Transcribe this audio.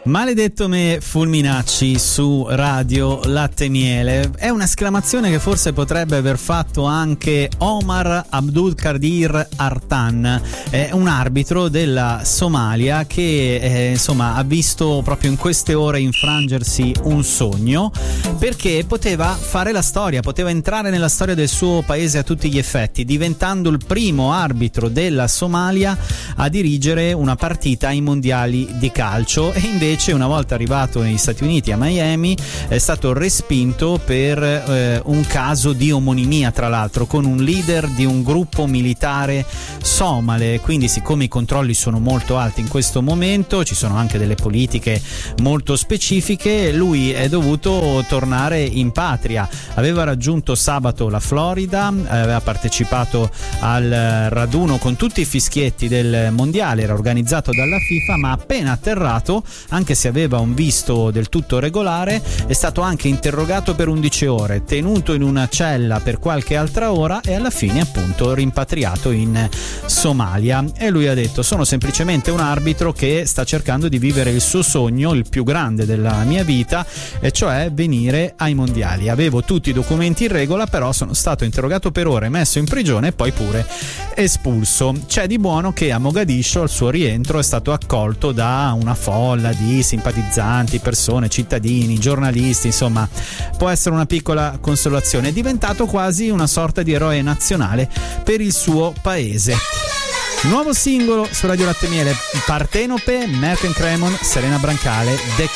Maledetto me Fulminacci su Radio Latte Miele. È un'esclamazione che forse potrebbe aver fatto anche Omar Abdulkadir Artan, è un arbitro della Somalia che insomma ha visto proprio in queste ore infrangersi un sogno, perché poteva fare la storia, poteva entrare nella storia del suo paese a tutti gli effetti, diventando il primo arbitro della Somalia a dirigere una partita ai mondiali di calcio. E invece una volta arrivato negli Stati Uniti, a Miami, è stato respinto per un caso di omonimia, tra l'altro con un leader di un gruppo militare somale. Quindi, siccome i controlli sono molto alti in questo momento, ci sono anche delle politiche molto specifiche, lui è dovuto tornare in patria. Aveva raggiunto sabato la Florida, aveva partecipato al raduno con tutti i fischietti del mondiale, era organizzato dalla FIFA, ma appena atterrato, anche se aveva un visto del tutto regolare, è stato anche interrogato per 11 ore, tenuto in una cella per qualche altra ora e alla fine appunto rimpatriato in Somalia. E lui ha detto: sono semplicemente un arbitro che sta cercando di vivere il suo sogno, il più grande della mia vita, e cioè venire ai mondiali. Avevo tutti i documenti in regola, però sono stato interrogato per ore, messo in prigione e poi pure espulso. C'è di buono che a Mogadiscio al suo rientro è stato accolto da una folla di simpatizzanti, persone, cittadini, giornalisti, insomma può essere una piccola consolazione. È diventato quasi una sorta di eroe nazionale per il suo paese. Nuovo singolo su Radio Latte Miele, Partenope, Merck & Cremon, Serena Brancale, The